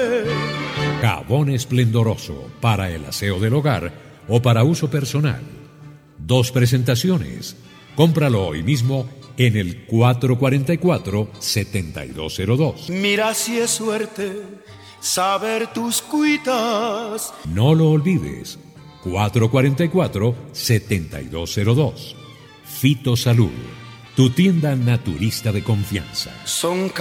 suerte. Jabón esplendoroso para el aseo del hogar o para uso personal. 2 presentaciones. Cómpralo hoy mismo en el 444-7202. Mira si es suerte saber tus cuitas. No lo olvides. 444-7202. Fito Salud, tu tienda naturista de confianza. Son